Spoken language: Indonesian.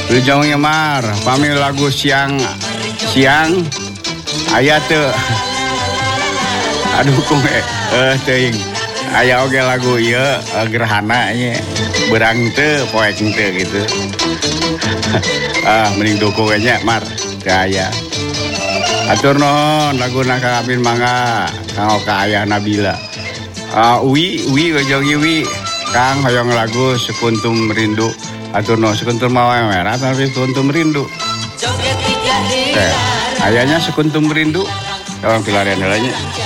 Wilujeng Mar, pami lagu siang aya teu. Aduh kung teuing. Aya oge lagu ieu gerhana nya. Berang teu poek teu gitu. Mending dukung nya Mar, teu aya. Atur nuhun laguna Kang Amin mangga, kang oka aya Nabila. Uwi Wi, Kang hoyong lagu Sekuntum Rindu. Atur nuhun Sekuntum Mawar Merah tapi Sekuntum Rindu. Ayahnya Sekuntum Rindu. Orang pilarian heula nya.